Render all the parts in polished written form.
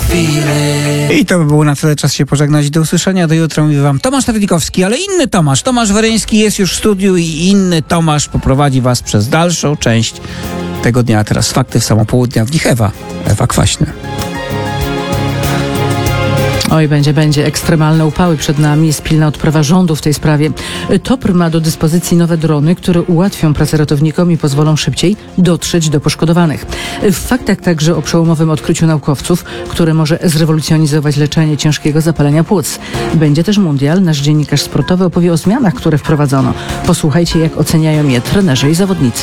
I to by było na tyle, czas się pożegnać. Do usłyszenia, do jutra. Mówi wam Tomasz Tardikowski, ale inny Tomasz. Tomasz Weryński jest już w studiu i inny Tomasz poprowadzi was przez dalszą część tego dnia. A teraz fakty w samo południa. W nich Ewa Kwaśny. Oj, będzie. Ekstremalne upały przed nami. Jest pilna odprawa rządu w tej sprawie. TOPR ma do dyspozycji nowe drony, które ułatwią pracę ratownikom i pozwolą szybciej dotrzeć do poszkodowanych. W faktach także o przełomowym odkryciu naukowców, które może zrewolucjonizować leczenie ciężkiego zapalenia płuc. Będzie też mundial. Nasz dziennikarz sportowy opowie o zmianach, które wprowadzono. Posłuchajcie, jak oceniają je trenerzy i zawodnicy.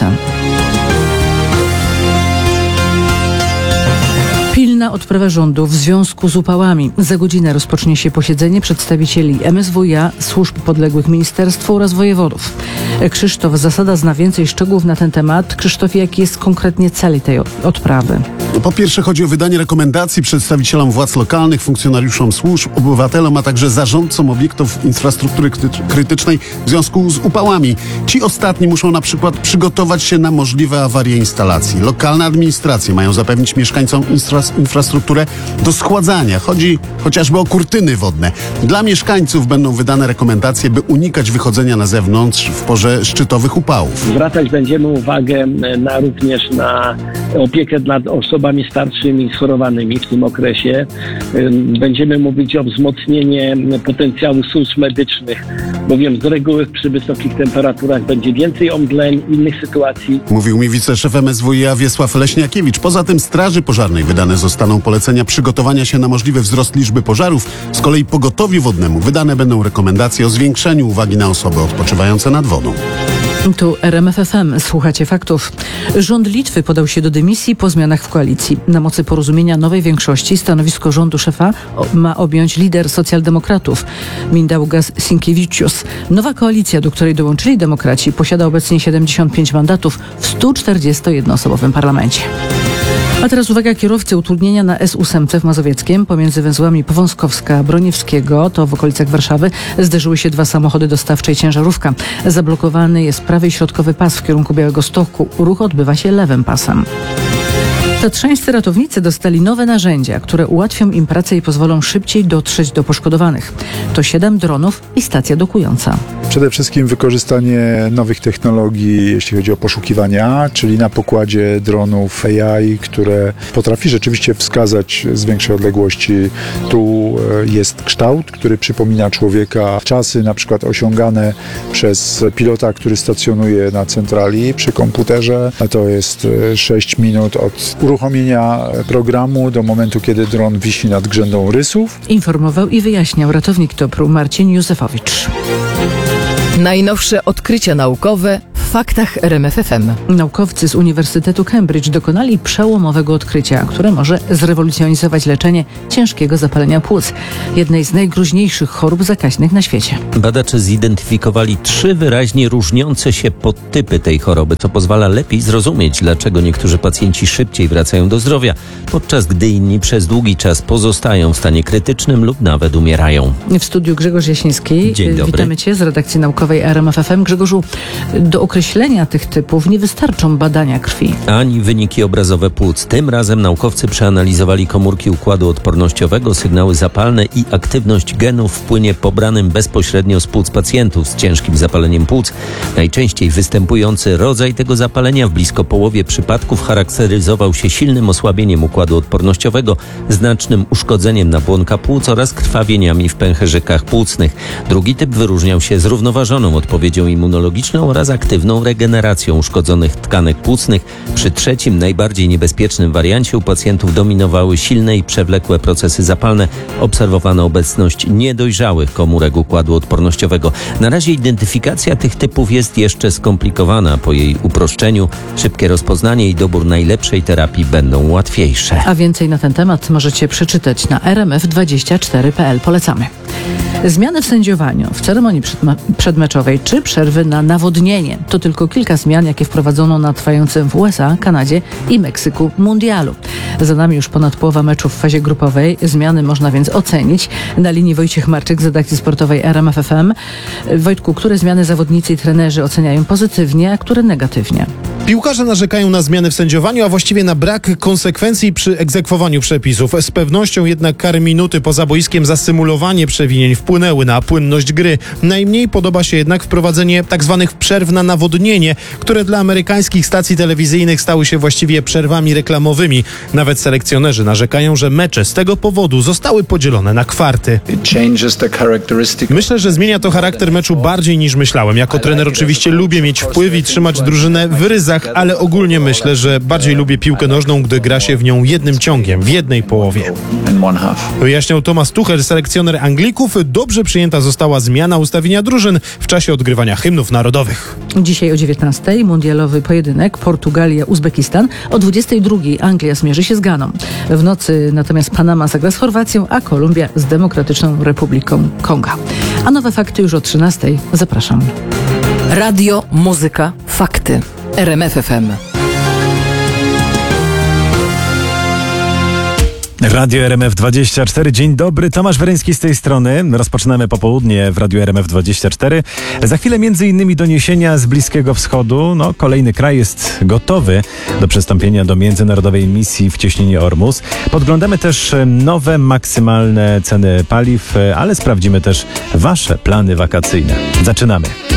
Pilna odprawa rządu w związku z upałami. Za godzinę rozpocznie się posiedzenie przedstawicieli MSWiA, służb podległych ministerstwu oraz wojewodów. Krzysztof Zasada zna więcej szczegółów na ten temat. Krzysztofie, jaki jest konkretnie cel tej odprawy? Po pierwsze chodzi o wydanie rekomendacji przedstawicielom władz lokalnych, funkcjonariuszom służb, obywatelom, a także zarządcom obiektów infrastruktury krytycznej w związku z upałami. Ci ostatni muszą na przykład przygotować się na możliwe awarie instalacji. Lokalne administracje mają zapewnić mieszkańcom infrastrukturę do schładzania. Chodzi chociażby o kurtyny wodne. Dla mieszkańców będą wydane rekomendacje, by unikać wychodzenia na zewnątrz w porze szczytowych upałów. Zwracać będziemy uwagę również na opiekę nad osobami starszymi i schorowanymi w tym okresie. Będziemy mówić o wzmocnieniu potencjału służb medycznych, bowiem z reguły przy wysokich temperaturach będzie więcej omdleń, innych sytuacji. Mówił mi wiceszef MSWiA Wiesław Leśniakiewicz. Poza tym Straży Pożarnej wydane zostaną polecenia przygotowania się na możliwy wzrost liczby pożarów. Z kolei pogotowiu wodnemu wydane będą rekomendacje o zwiększeniu uwagi na osoby odpoczywające nad wodą. Tu RMF FM. Słuchacie faktów. Rząd Litwy podał się do dymisji po zmianach w koalicji. Na mocy porozumienia nowej większości stanowisko rządu szefa ma objąć lider socjaldemokratów Mindaugas Sinkevičius. Nowa koalicja, do której dołączyli demokraci, posiada obecnie 75 mandatów w 141-osobowym parlamencie. A teraz uwaga, kierowcy utrudnienia na S8 w Mazowieckiem pomiędzy węzłami Powązkowska, Broniewskiego, to w okolicach Warszawy, zderzyły się dwa samochody dostawcze i ciężarówka. Zablokowany jest prawy i środkowy pas w kierunku Białegostoku. Ruch odbywa się lewym pasem. Tatrzańscy ratownicy dostali nowe narzędzia, które ułatwią im pracę i pozwolą szybciej dotrzeć do poszkodowanych. To 7 dronów i stacja dokująca. Przede wszystkim wykorzystanie nowych technologii, jeśli chodzi o poszukiwania, czyli na pokładzie dronów AI, które potrafi rzeczywiście wskazać z większej odległości. Tu jest kształt, który przypomina człowieka. Czasy na przykład osiągane przez pilota, który stacjonuje na centrali przy komputerze, to jest 6 minut od uruchomienia programu do momentu, kiedy dron wisi nad grzędą rysów. Informował i wyjaśniał ratownik TOPR-u Marcin Józefowicz. Najnowsze odkrycia naukowe w faktach RMF FM. Naukowcy z Uniwersytetu Cambridge dokonali przełomowego odkrycia, które może zrewolucjonizować leczenie ciężkiego zapalenia płuc, jednej z najgroźniejszych chorób zakaźnych na świecie. Badacze zidentyfikowali 3 wyraźnie różniące się podtypy tej choroby, co pozwala lepiej zrozumieć, dlaczego niektórzy pacjenci szybciej wracają do zdrowia, podczas gdy inni przez długi czas pozostają w stanie krytycznym lub nawet umierają. W studiu Grzegorz Jasiński. Dzień dobry. Witamy Cię z redakcji naukowej RMF FM. Grzegorzu, do określenia tych typów nie wystarczą badania krwi. Ani wyniki obrazowe płuc. Tym razem naukowcy przeanalizowali komórki układu odpornościowego, sygnały zapalne i aktywność genów w płynie pobranym bezpośrednio z płuc pacjentów z ciężkim zapaleniem płuc. Najczęściej występujący rodzaj tego zapalenia w blisko połowie przypadków charakteryzował się silnym osłabieniem układu odpornościowego, znacznym uszkodzeniem nabłonka płuc oraz krwawieniami w pęcherzykach płucnych. Drugi typ wyróżniał się zrównoważoną odpowiedzią immunologiczną oraz aktywną regeneracją uszkodzonych tkanek płucnych. Przy trzecim, najbardziej niebezpiecznym wariancie u pacjentów dominowały silne i przewlekłe procesy zapalne. Obserwowano obecność niedojrzałych komórek układu odpornościowego. Na razie identyfikacja tych typów jest jeszcze skomplikowana. Po jej uproszczeniu szybkie rozpoznanie i dobór najlepszej terapii będą łatwiejsze. A więcej na ten temat możecie przeczytać na rmf24.pl. Polecamy. Zmiany w sędziowaniu, w ceremonii przedmeczowej czy przerwy na nawodnienie. To tylko kilka zmian, jakie wprowadzono na trwającym w USA, Kanadzie i Meksyku mundialu. Za nami już ponad połowa meczów w fazie grupowej. Zmiany można więc ocenić. Na linii Wojciech Marczyk z redakcji sportowej RMF FM. Wojtku, które zmiany zawodnicy i trenerzy oceniają pozytywnie, a które negatywnie? Piłkarze narzekają na zmiany w sędziowaniu, a właściwie na brak konsekwencji przy egzekwowaniu przepisów. Z pewnością jednak kary minuty poza boiskiem za symulowanie przewinień wpłynęły na płynność gry. Najmniej podoba się jednak wprowadzenie tzw. przerw na nawodnienie, które dla amerykańskich stacji telewizyjnych stały się właściwie przerwami reklamowymi. Nawet selekcjonerzy narzekają, że mecze z tego powodu zostały podzielone na kwarty. Myślę, że zmienia to charakter meczu bardziej niż myślałem. Jako trener oczywiście lubię mieć wpływ i trzymać drużynę w ryzach, ale ogólnie myślę, że bardziej lubię piłkę nożną, gdy gra się w nią jednym ciągiem, w jednej połowie. Wyjaśniał Thomas Tuchel, selekcjoner Anglików. Dobrze przyjęta została zmiana ustawienia drużyn w czasie odgrywania hymnów narodowych. Dzisiaj o 19:00 mundialowy pojedynek Portugalia-Uzbekistan. O 22:00 Anglia zmierzy się z Ganą. W nocy natomiast Panama zagra z Chorwacją, a Kolumbia z Demokratyczną Republiką Konga. A nowe fakty już o 13:00. Zapraszam. Radio, muzyka, fakty. RMF FM. Radio RMF24. Dzień dobry, Tomasz Weryński z tej strony. Rozpoczynamy popołudnie w Radiu RMF24. Za chwilę m.in. doniesienia z Bliskiego Wschodu. Kolejny kraj jest gotowy do przystąpienia do międzynarodowej misji w cieśninie Ormus. Podglądamy też nowe maksymalne ceny paliw, ale sprawdzimy też Wasze plany wakacyjne. Zaczynamy.